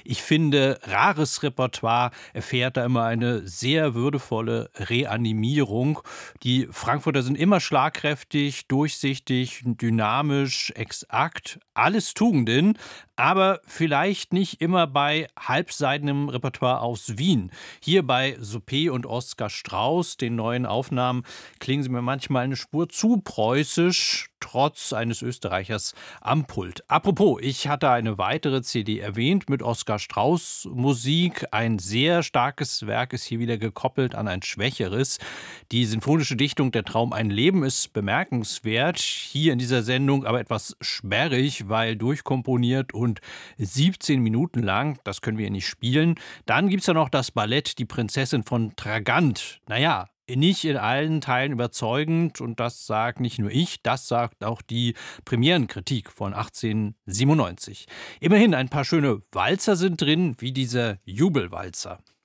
Ich finde, rares Repertoire erfährt da immer eine sehr würdevolle Reanimierung. Die Frankfurter sind immer schlagkräftig, durchsichtig, dynamisch, exakt, alles Tugenden, aber vielleicht nicht immer bei halbseitigem Repertoire aus Wien. Hier bei Suppé und Oskar Strauß, den neuen Aufnahmen, klingen sie mir manchmal eine Spur zu preußisch, trotz eines Österreichers am Pult. Apropos, ich hatte eine weitere CD erwähnt mit Oskar Strauß Musik. Ein sehr starkes Werk ist hier wieder gekoppelt an ein schwächeres. Die sinfonische Dichtung Der Traum ein Leben ist bemerkenswert. Hier in dieser Sendung aber etwas sperrig, weil durchkomponiert und 17 Minuten lang. Das können wir hier nicht spielen. Dann gibt es ja noch das Ballett Die Prinzessin von Tragant. Naja, nicht in allen Teilen überzeugend, und das sagt nicht nur ich, das sagt auch die Premierenkritik von 1897. Immerhin ein paar schöne Walzer sind drin, wie dieser Jubelwalzer.